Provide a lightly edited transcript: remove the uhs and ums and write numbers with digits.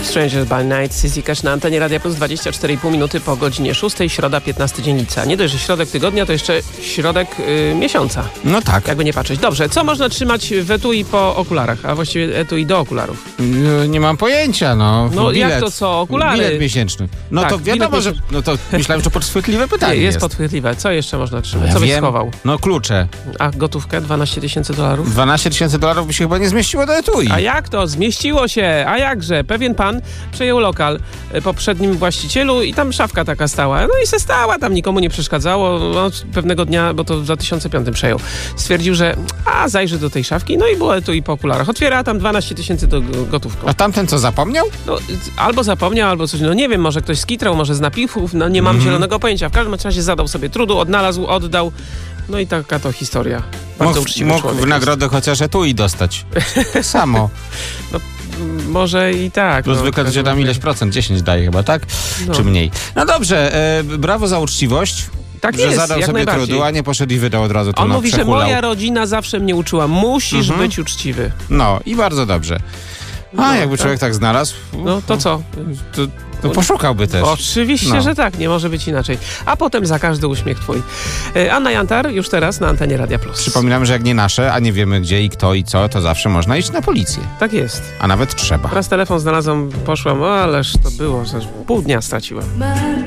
Strangers by Night, Sissy Cash na antenie Radia Plus, 24,5 minuty po godzinie 6, środa 15 dzień lipca. Nie dość, że środek tygodnia, to jeszcze środek miesiąca. No tak. Jakby nie patrzeć. Dobrze, co można trzymać w etui po okularach, a właściwie etui do okularów? Nie mam pojęcia, no. No bilet, jak to co? Okulary? Bilet miesięczny. No Tak, to wiadomo, że... No to myślałem, że to podchwytliwe pytanie Nie, jest jest. podchwytliwe. Co jeszcze można trzymać? Ja Co byś wiem. schował? No klucze. A gotówkę? $12,000? $12,000 by się chyba nie zmieściło do etui. A jak to? Zmieściło się! A jakże? Pewien pan przejął lokal poprzednim właścicielu i tam szafka taka stała. No i se stała, tam nikomu nie przeszkadzało. No, pewnego dnia, bo to w 2005 przejął, stwierdził, że zajrzy do tej szafki, no i było tu i po okularach. Otwiera tam $12,000 do gotówką. A tamten co, zapomniał? No, albo zapomniał, albo coś, no nie wiem, może ktoś skitrał, może z napiwów, no nie mam zielonego pojęcia. W każdym razie zadał sobie trudu, odnalazł, oddał. No i taka to historia. Bardzo uczciwy Mógł człowiek w nagrodę chociaż etui dostać. Tak samo. No, może i tak. Plus zwykle to się tam ileś procent, 10 daje chyba, tak? No. Czy mniej? No dobrze, brawo za uczciwość. Tak że jest, zadał jak sobie najbardziej. trudu, a nie poszedł i wydał od razu to On na mówi, że przehulał. moja rodzina zawsze mnie uczyła. Musisz być uczciwy. No i bardzo dobrze. Jakby człowiek tak znalazł, No to co? to poszukałby też. Oczywiście, że tak. Nie może być inaczej. A potem za każdy uśmiech twój. Anna Jantar już teraz na antenie Radia Plus. Przypominam, że jak nie nasze, a nie wiemy gdzie i kto i co, to zawsze można iść na policję. Tak jest. A nawet trzeba. Raz telefon znalazłam, poszłam, ależ to było, pół dnia straciłem.